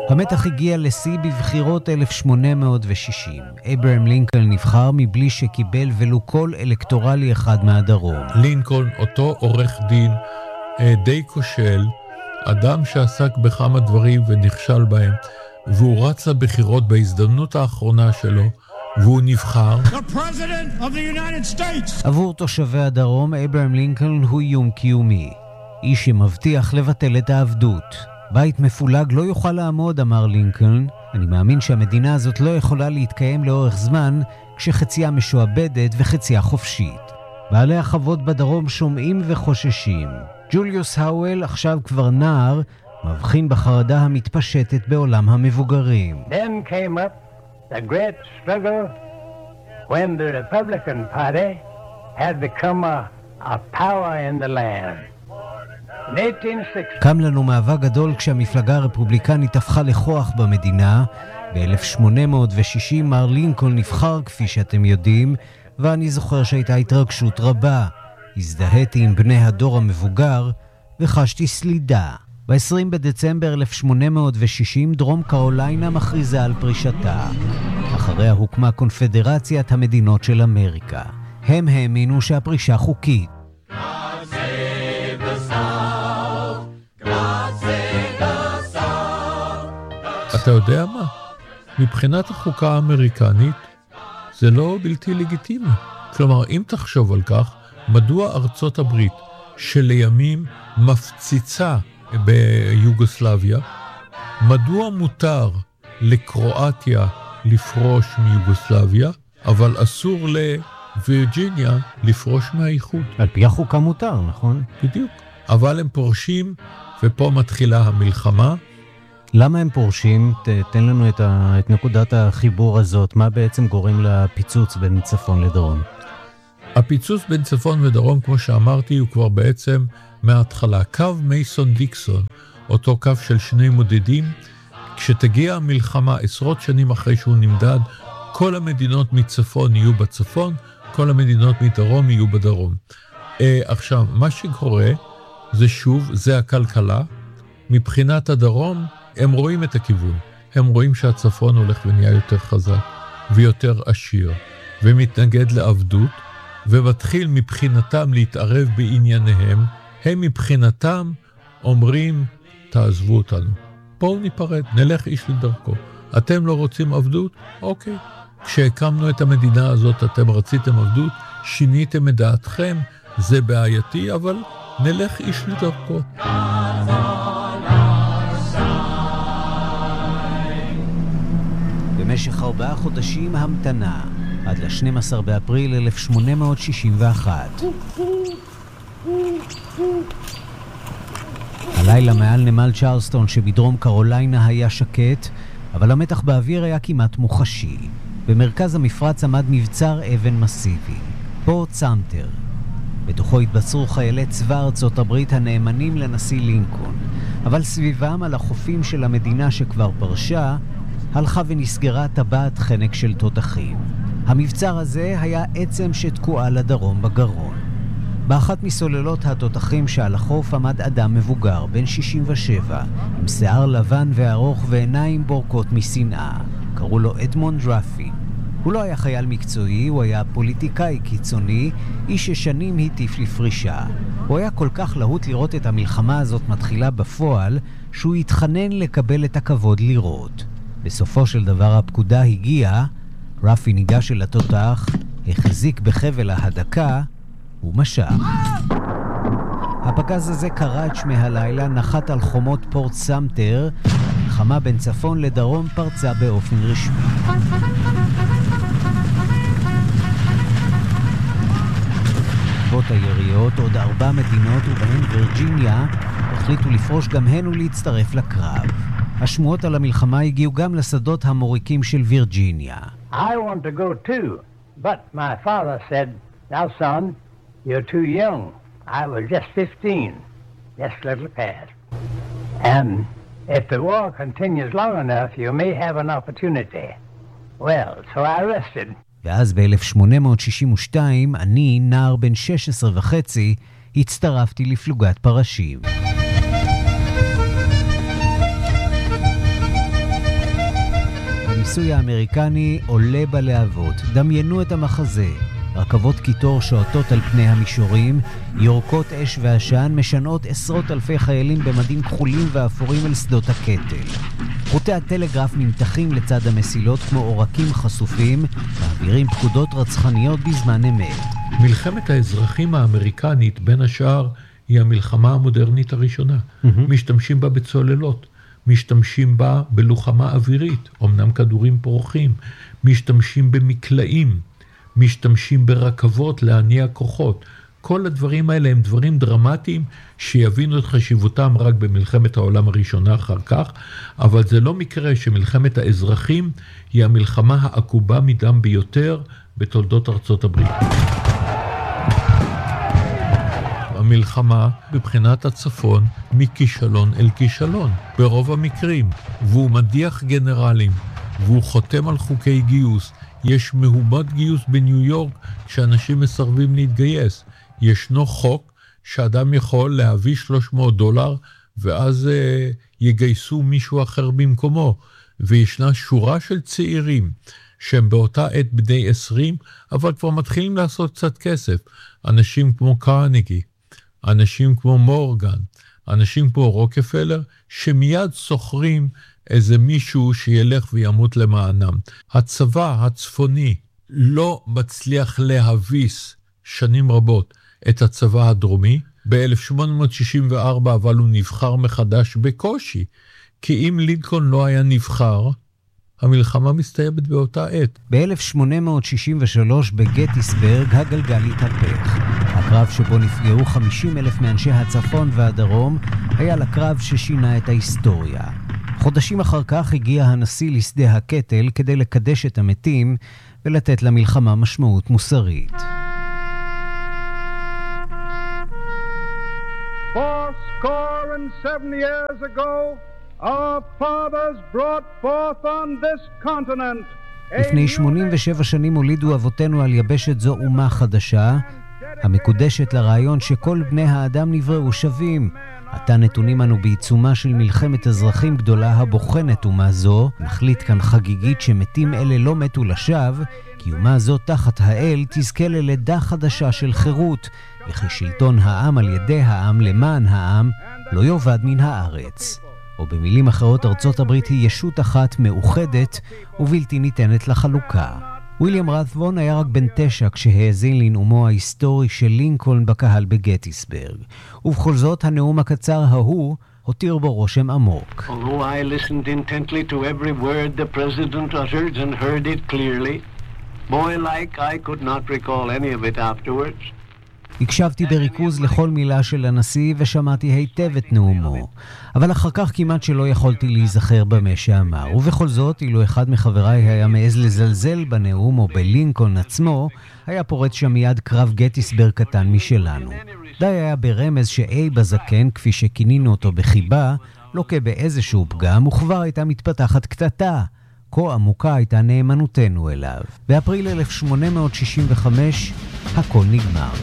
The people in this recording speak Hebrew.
המתח הגיע לשיא בבחירות 1860. אברהם לינקולן נבחר מבלי שקיבל ולו קול אלקטורלי אחד מהדרום. לינקולן, אותו עורך דין די כושל, אדם שעסק בכמה דברים ונכשל בהם, והוא רץ לבחירות בהזדמנות האחרונה שלו, והוא נבחר. עבור תושבי הדרום, אברהם לינקולן הוא איום קיומי. איש שמבטיח לבטל את העבדות. בית מפולג לא יוכל לעמוד, אמר לינקולן. אני מאמין שהמדינה הזאת לא יכולה להתקיים לאורך זמן, כשחציה משועבדת וחציה חופשית. בעלי החוות בדרום שומעים וחוששים. ג'וליוס האוול, עכשיו כבר נער, מבחין בחרדה המתפשטת בעולם המבוגרים. Then came up the great struggle when the Republican Party had become a power in the land. In 1860... קם לנו מאבק גדול כשהמפלגה הרפובליקנית הפכה לכוח במדינה. ב-1860 מר לינקולן נבחר, כפי שאתם יודעים, ואני זוכר שהייתה התרגשות רבה. הזדהיתי עם בני הדור המבוגר וחשתי סלידה. ב-20 בדצמבר 1860 דרום קרוליינה מכריזה על פרישתה. אחריה הוקמה קונפדרציית המדינות של אמריקה. הם האמינו שהפרישה חוקית. אתה יודע מה? מבחינת החוקה האמריקנית זה לא בלתי לגיטימי. כלומר, אם תחשוב על כך, מדוע ארצות הברית שלימים מפציצה ביוגוסלביה, מדוע מותר לקרואטיה לפרוש מיוגוסלביה, אבל אסור לווירג'יניה לפרוש מהאיחוד? על פי החוקה מותר, נכון? בדיוק. אבל הם פורשים, ופה מתחילה המלחמה. למה הם פורשים? תן לנו את נקודת החיבור הזאת. מה בעצם גורם לפיצוץ בין צפון לדרום? הפיצוץ בין צפון ודרום, כמו שאמרתי, הוא כבר בעצם מההתחלה. קו מייסון דיקסון, אותו קו של שני מודדים, כשתגיע המלחמה עשרות שנים אחרי שהוא נמדד, כל המדינות מצפון יהיו בצפון, כל המדינות מדרום יהיו בדרום. עכשיו, מה שקורה זה שוב, זה הכלכלה. מבחינת הדרום, הם רואים את הכיוון. הם רואים שהצפון הולך ונהיה יותר חזק ויותר עשיר, ומתנגד לעבדות, ומתחיל מבחינתם להתערב בענייניהם. הם מבחינתם אומרים, תעזבו אותנו. בואו ניפרד, נלך איש לדרכו. אתם לא רוצים עבדות? אוקיי. כשהקמנו את המדינה הזאת, אתם רציתם עבדות, שיניתם את דעתכם, זה בעייתי, אבל נלך איש לדרכו. במשך 4 חודשים המתנה, עד ל-12 באפריל 1861. הלילה מעל נמל צ'רלסטון שבדרום קרוליינה היה שקט, אבל המתח באוויר היה כמעט מוחשי. במרכז המפרץ עמד מבצר אבן מסיבי, פורט סאמטר. בתוכו התבצרו חיילי צבא ארצות הברית הנאמנים לנשיא לינקולן, אבל סביבם על החופים של המדינה שכבר פרשה, הלכה ונסגרה טבעת חנק של תותחים. המבצר הזה היה עצם שתקועה לדרום בגרון. באחת מסוללות התותחים שעל החוף עמד אדם מבוגר, בן 67, עם שיער לבן וארוך ועיניים בורקות משנאה. קראו לו אדמונד רפין. הוא לא היה חייל מקצועי, הוא היה פוליטיקאי קיצוני, איש ששנים הטיף לפרישה. הוא היה כל כך להוט לראות את המלחמה הזאת מתחילה בפועל, שהוא התחנן לקבל את הכבוד לראות. בסופו של דבר הפקודה הגיעה, רפי ניגש אל התותח, החזיק בחבל ההדקה ומשך. הפגז הזה קרץ' מהלילה, נחת על חומות פורט סאמטר, המלחמה בין צפון לדרום פרצה באופן רשמי. בעקבות היריות עוד 4 מדינות ובהן וירג'יניה החליטו לפרוש גם הן ולהצטרף לקרב. השמועות על המלחמה הגיעו גם לשדות המוריקים של וירג'יניה. I want to go too, but my father said, now son, you're too young. I was just 15, just a little past. And if the war continues long enough, you may have an opportunity. Well, so I rested. ואז ב-1862 אני, נער בן 16 וחצי, הצטרפתי לפלוגת פרשים. הניסוי האמריקני עולה בלהבות. דמיינו את המחזה. רכבות קיטור שועטות על פני המישורים, יורקות אש ועשן, משנות עשרות אלפי חיילים במדים כחולים ואפורים אל שדות הקטל. חוטי הטלגרף נמתחים לצד המסילות כמו עורקים חשופים, מעבירים פקודות רצחניות בזמן אמת. מלחמת האזרחים האמריקנית, בין השאר, היא המלחמה המודרנית הראשונה. משתמשים בה בצוללות, משתמשים בה בלוחמה אווירית, אמנם כדורים פורחים, משתמשים במקלעים, משתמשים ברכבות להניע כוחות. כל הדברים האלה הם דברים דרמטיים שיבינו את חשיבותם רק במלחמת העולם הראשונה אחר כך, אבל זה לא מקרה שמלחמת האזרחים היא המלחמה העקובה מדם ביותר בתולדות ארצות הברית. המלחמה בבחינת הצפון מכישלון אל כישלון ברוב המקרים, והוא מדיח גנרלים והוא חותם על חוקי גיוס. יש מהומות גיוס בניו יורק שאנשים מסרבים להתגייס. ישנו חוק שאדם יכול להביא $300 ואז יגייסו מישהו אחר במקומו. וישנה שורה של צעירים שהם באותה עת בני 20, אבל כבר מתחילים לעשות קצת כסף. אנשים כמו קרנגי, אנשים כמו מורגן, אנשים כמו רוקפלר, שמיד סוחרים איזה מישהו שילך וימות למענם. הצבא הצפוני לא מצליח להביס שנים רבות את הצבא הדרומי. ב-1864 אבל הוא נבחר מחדש בקושי, כי אם לינקולן לא היה נבחר, המלחמה מסתיימת באותה עת. ב-1863 בגטיסברג הגלגל התהפך. הקרב שבו נפגעו 50,000 מאנשי הצפון והדרום היה לקרב ששינה את ההיסטוריה. חודשים אחר כך הגיע הנשיא לשדה הקטל כדי לקדש את המתים ולתת למלחמה משמעות מוסרית. 70 years ago, our fathers brought forth on this continent. לפני 87 שנים הולידו אבותינו על יבשת זו אומה חדשה, המקודשת לרעיון שכל בני האדם נבראו שווים. עתה נתונים אנו בעיצומה של מלחמת אזרחים גדולה הבוחנת אומה זו. נחליט כאן חגיגית שמתים אלה לא מתו לשווא, כי אומה זו תחת האל תזכה ללידה חדשה של חירות, וכי שלטון העם על ידי העם למען העם לא יובד מן הארץ. או במילים אחרות, ארצות הברית היא ישות אחת מאוחדת ובלתי ניתנת לחלוקה. וויליאם רת'בון היה רק בן 9 כשהאזין לנאומו ההיסטורי של לינקולן בקהל בגטיסברג. ובכל זאת, הנאום הקצר ההוא הותיר בו רושם עמוק. Although I listened intently to every word the president uttered and heard it clearly, boy-like I could not recall any of it afterwards. הקשבתי בריכוז לכל מילה של הנשיא ושמעתי היטב את נאומו, אבל אחר כך כמעט שלא יכולתי להיזכר במה שאמר. ובכל זאת, אילו אחד מחבריי היה מעז לזלזל בנאום או בלינקולן עצמו, היה פורץ שם מיד קרב גטיסברג קטן משלנו. די היה ברמז שאייב הזקן, כפי שכינינו אותו בחיבה, לוקה באיזשהו פגם, וכבר הייתה מתפתחת קטטה. כה עמוקה הייתה נאמנותנו אליו. באפריל 1865 הכל נגמר.